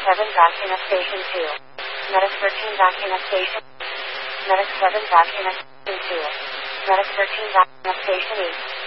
Medic 7 document station 2. Medic 13 document station. Medic 7 document station 2. Medic 13 document station 8.